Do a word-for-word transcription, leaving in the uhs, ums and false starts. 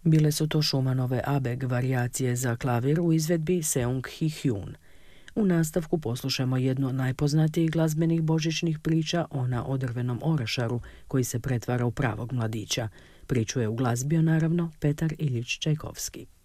Bile su to Schumannove Abeg varijacije za klavir u izvedbi Seung Hee Hyun. U nastavku poslušamo jednu od najpoznatijih glazbenih božićnih priča, ona o drvenom orašaru koji se pretvara u pravog mladića. Priču je uglazbio naravno Petar Iljić Čajkovski.